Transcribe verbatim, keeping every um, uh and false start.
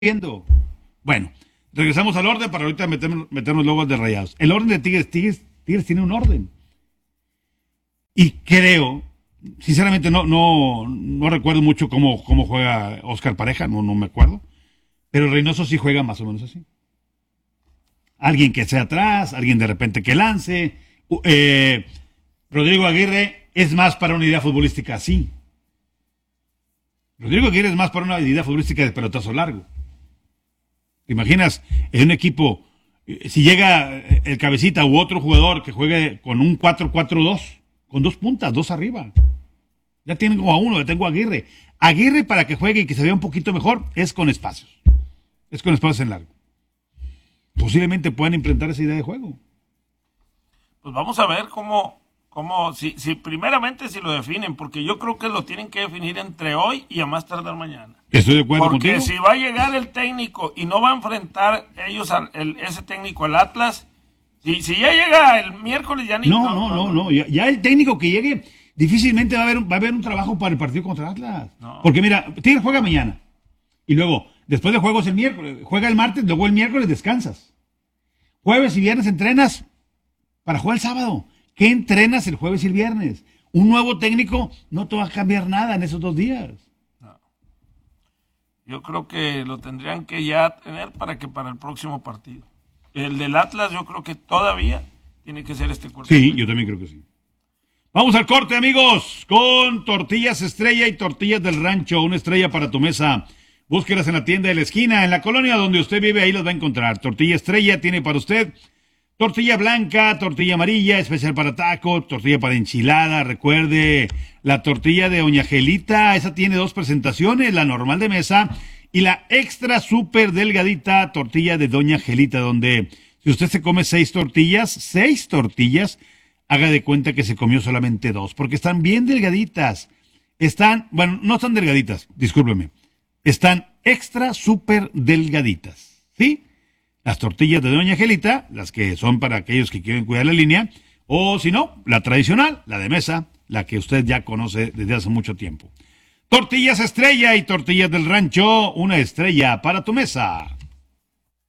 viendo. Bueno, regresamos al orden para ahorita meternos, meternos luego de Rayados. El orden de Tigres, Tigres, Tigres tiene un orden. Y creo, sinceramente no, no, no recuerdo mucho cómo, cómo juega Oscar Pareja, no, no me acuerdo. Pero Reynoso sí juega más o menos así. Alguien que sea atrás, alguien de repente que lance. Eh, Rodrigo Aguirre es más para una idea futbolística así. Rodrigo Aguirre es más para una idea futbolística de pelotazo largo. ¿Te imaginas en un equipo, si llega el cabecita u otro jugador que juegue con un cuatro cuatro dos, con dos puntas, dos arriba? Ya tengo a uno, ya tengo a Aguirre. Aguirre, para que juegue y que se vea un poquito mejor, es con espacios. Es con espacios en largo. Posiblemente puedan implementar esa idea de juego. Pues vamos a ver cómo, cómo si, si primeramente si lo definen, porque yo creo que lo tienen que definir entre hoy y a más tardar mañana. Estoy de acuerdo porque contigo. Si va a llegar el técnico y no va a enfrentar ellos al, el, ese técnico al Atlas, si, si ya llega el miércoles ya ni... No, no, no, no, no. Ya, ya el técnico que llegue difícilmente va a haber, va a haber un trabajo para el partido contra Atlas. No. Porque mira, Tigres juega mañana y luego, después de juegos el miércoles, juega el martes, luego el miércoles descansas. Jueves y viernes entrenas para jugar el sábado. ¿Qué entrenas el jueves y el viernes? Un nuevo técnico no te va a cambiar nada en esos dos días. No. Yo creo que lo tendrían que ya tener para que para el próximo partido. El del Atlas yo creo que todavía tiene que ser este cuarto. Sí, yo también creo que sí. Vamos al corte, amigos, con tortillas estrella y tortillas del rancho. Una estrella para tu mesa. Búsquelas en la tienda de la esquina, en la colonia donde usted vive, ahí las va a encontrar. Tortilla estrella tiene para usted tortilla blanca, tortilla amarilla, especial para taco, tortilla para enchilada. Recuerde, la tortilla de Doña Angelita, esa tiene dos presentaciones, la normal de mesa y la extra súper delgadita tortilla de Doña Angelita, donde si usted se come seis tortillas, seis tortillas, haga de cuenta que se comió solamente dos, porque están bien delgaditas. Están, bueno, no están delgaditas, discúlpeme. Están extra súper delgaditas, ¿sí? Las tortillas de Doña Angelita, las que son para aquellos que quieren cuidar la línea, o si no, la tradicional, la de mesa, la que usted ya conoce desde hace mucho tiempo. Tortillas estrella y tortillas del rancho, una estrella para tu mesa.